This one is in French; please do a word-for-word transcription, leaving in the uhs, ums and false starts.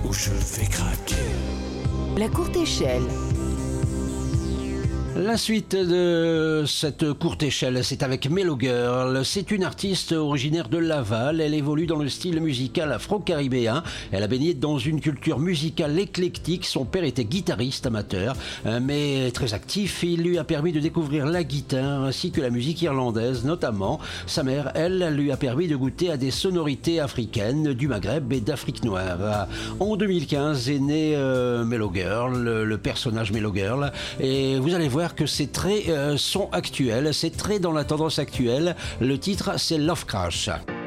où je vais craquer. La courte échelle. La suite de cette courte échelle, c'est avec Mellow Girl. C'est une artiste originaire de Laval. Elle évolue dans le style musical afro-caribéen. Elle a baigné dans une culture musicale éclectique. Son père était guitariste amateur, mais très actif. Il lui a permis de découvrir la guitare ainsi que la musique irlandaise, notamment. Sa mère, elle, lui a permis de goûter à des sonorités africaines, du Maghreb et d'Afrique noire. En deux mille quinze est né euh, Mellow Girl, le, le personnage Mellow Girl. Et vous allez voir que ces traits euh, sont actuels, c'est très dans la tendance actuelle. Le titre, c'est Love Crash.